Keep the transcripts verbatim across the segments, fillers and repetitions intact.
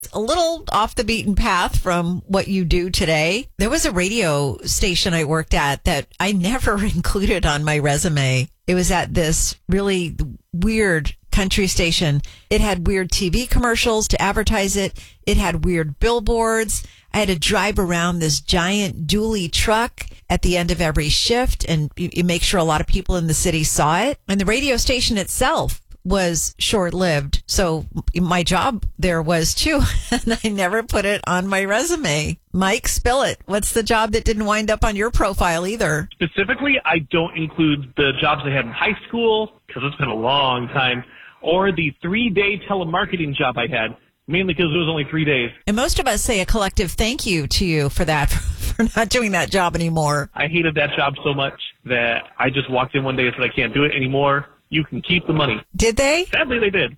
a little off the beaten path from what you do today. There was a radio station I worked at that I never included on my resume. It was at this really weird country station. It had weird T V commercials to advertise it. It had weird billboards. I had to drive around this giant dually truck at the end of every shift and you, you make sure a lot of people in the city saw it. And the radio station itself was short-lived. So my job there was too. And I never put it on my resume. Mike, spill it. What's the job that didn't wind up on your profile either? Specifically, I don't include the jobs I had in high school because it's been a long time, or the three-day telemarketing job I had, mainly because it was only three days. And most of us say a collective thank you to you for that, for not doing that job anymore. I hated that job so much that I just walked in one day and said, I can't do it anymore. You can keep the money. Did they? Sadly, they did.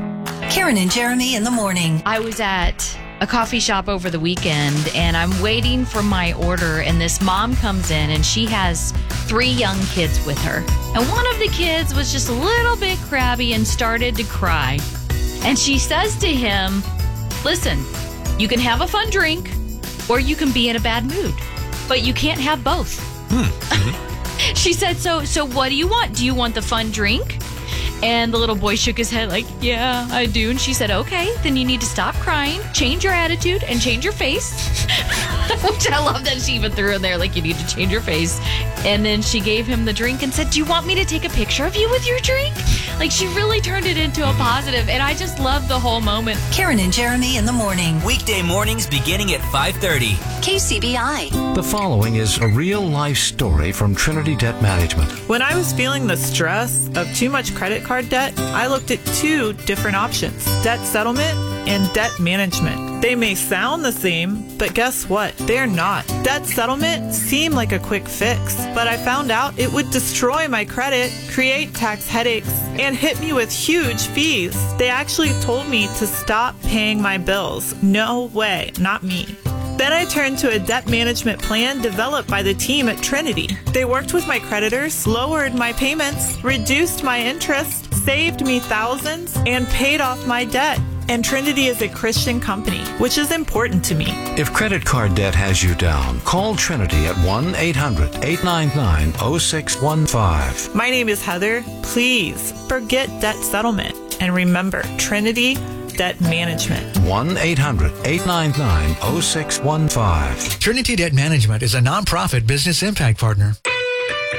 Karen and Jeremy in the morning. I was at a coffee shop over the weekend and I'm waiting for my order, and this mom comes in and she has three young kids with her. And one of the kids was just a little bit crabby and started to cry. And she says to him, listen, you can have a fun drink or you can be in a bad mood, but you can't have both. Hmm. She said, so so what do you want? Do you want the fun drink? And the little boy shook his head like, yeah, I do. And she said, okay, then you need to stop crying, change your attitude, and change your face. Which I love that she even threw in there, like, you need to change your face. And then she gave him the drink and said, do you want me to take a picture of you with your drink? Like, she really turned it into a positive, and I just love the whole moment. Karen and Jeremy in the morning. Weekday mornings beginning at five thirty. K C B I. The following is a real-life story from Trinity Debt Management. When I was feeling the stress of too much credit card debt, I looked at two different options: debt settlement and debt management. They may sound the same, but guess what? They're not. Debt settlement seemed like a quick fix, but I found out it would destroy my credit, create tax headaches, and hit me with huge fees. They actually told me to stop paying my bills. No way, not me. Then I turned to a debt management plan developed by the team at Trinity. They worked with my creditors, lowered my payments, reduced my interest, saved me thousands, and paid off my debt. And Trinity is a Christian company, which is important to me. If credit card debt has you down, call Trinity at one eight hundred eight nine nine oh six one five. My name is Heather. Please forget debt settlement. And remember, Trinity Debt Management. one eight hundred eight nine nine oh six one five. Trinity Debt Management is a nonprofit business impact partner.